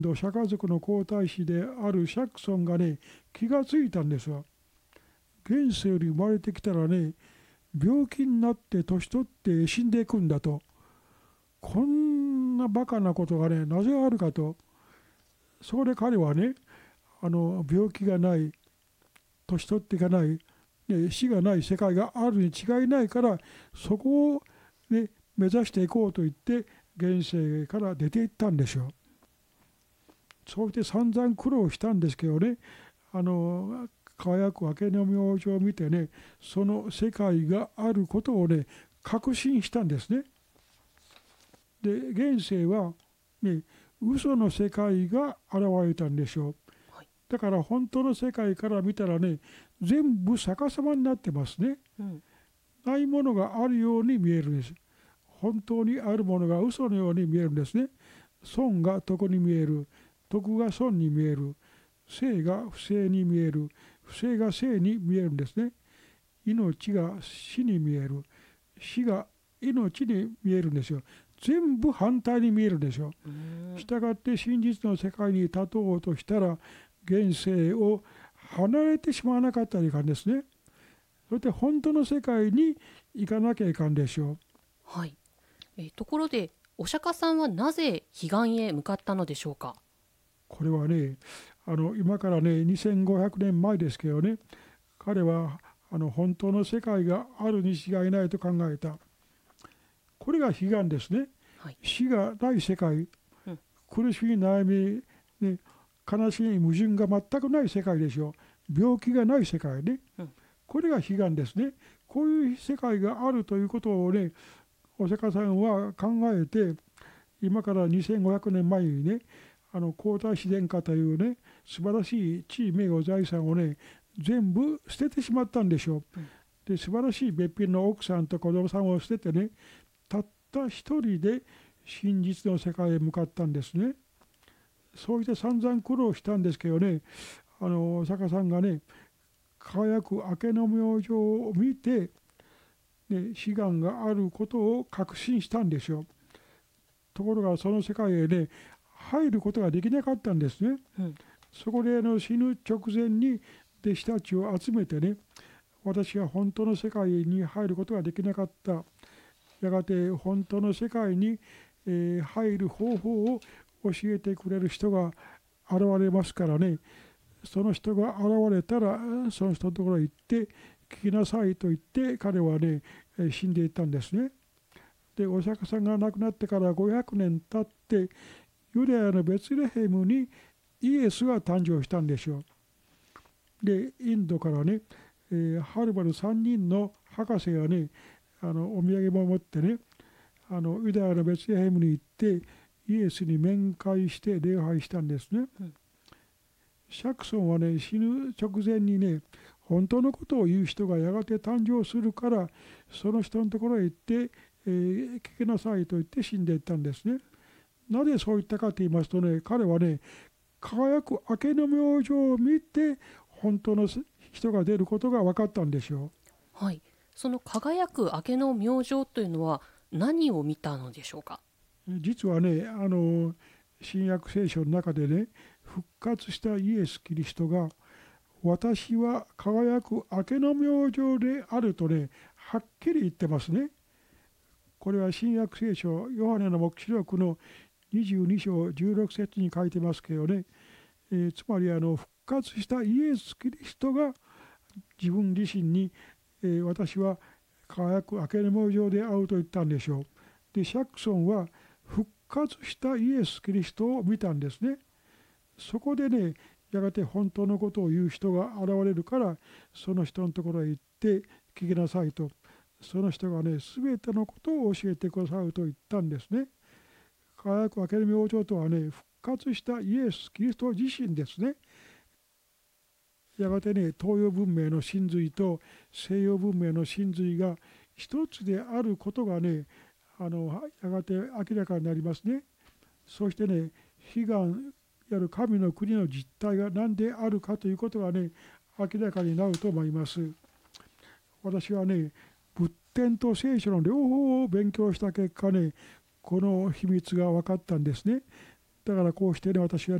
土社家族の皇太子であるシャクソンがね、気がついたんですわ。現世より生まれてきたらね、病気になって年取って死んでいくんだと。こんなバカなことがね、なぜあるかと。そこで彼はね、病気がない、年取っていかない、ね、死がない世界があるに違いないから、そこを、ね、目指していこうと言って、現世から出ていったんでしょう。そうして散々苦労したんですけどね、輝く明けの明星を見てね、その世界があることをね、確信したんですね。で、現世は、ね、嘘の世界が現れたんでしょう。 はい。 だから本当の世界から見たらね、全部逆さまになってますね。 うん。 ないものがあるように見えるんです。本当にあるものが嘘のように見えるんですね。損が得に見える。得が損に見える。正が不正に見える。不正が正に見えるんですね。命が死に見える。死が命に見えるんですよ。全部反対に見えるでしょ。したがって真実の世界に立とうとしたら、現世を離れてしまわなかったらいかんですね。そして本当の世界に行かなきゃいかんでしょう。 はい。ところで、お釈迦さんはなぜ彼岸へ向かったのでしょうか。 これはね、今からね、2500年前ですけどね、彼は本当の世界があるに違いないと考えた。これが悲願ですね。 はい。 死がない世界、 うん。 苦しみ、悩み、ね、悲しみ、矛盾が全くない世界でしょう。病気がない世界ね。 うん。 これが悲願ですね。こういう世界があるということをね、お釈迦さんは考えて、今から2500年前にね、皇太子殿下というね、素晴らしい地位、名誉、財産をね、全部捨ててしまったんでしょう。 うん。 で、素晴らしいべっぴんの奥さんと子供さんを捨ててね、たった一人で真実の世界へ向かったんですね。そうして散々苦労したんですけどね、お釈迦さんがね、輝く明けの明星を見て、ね、悲願があることを確信したんでしょう。ところがその世界へね、入ることができなかったんですね。 うん。 そこで死ぬ直前に弟子たちを集めてね、私は本当の世界に入ることができなかった。やがて本当の世界に入る方法を教えてくれる人が現れますからね、その人が現れたらその人のところへ行って聞きなさいと言って彼はね、死んでいったんですね。で、お釈迦さんが亡くなってから500年経ってユダヤのベツレヘムにイエスが誕生したんでしょう。で、インドからね、はるばる3人の博士がね、お土産も持ってね、ユダヤのベツレヘムに行ってイエスに面会して礼拝したんですね。 うん。 シャクソンはね、死ぬ直前にね、本当のことを言う人がやがて誕生するから、その人のところへ行って、聞きなさいと言って死んでいったんですね。なぜそう言ったかと言いますとね、彼はね、輝く明けの明星を見て、本当の人が出ることが分かったんでしょはい。その輝く明けの明星というのは何を見たのでしょうか。 う。実はね、新約聖書の中でね、復活したイエス・キリストが、私は輝く明けの明星であるとね、はっきり言ってますね。これは新約聖書、ヨハネの黙示録の22章16節に書いてますけどね、つまり復活したイエス・キリストが自分自身に、私は輝く明けの明星で会うと言ったんでしょう。で、シャクソンは復活したイエス・キリストを見たんですね。そこでね、やがて本当のことを言う人が現れるから、その人のところへ行って聞きなさいと。その人がね、すべてのことを教えてくださると言ったんですね。輝く明けの明星とはね、復活したイエス・キリスト自身ですね。やがてね、東洋文明の真髄と西洋文明の真髄が一つであることがね、やがて明らかになりますね。そしてね、悲願やる神の国の実態が何であるかということがね、明らかになると思います。私はね、仏典と聖書の両方を勉強した結果ね、この秘密が分かったんですね。 だからこうしてね、私は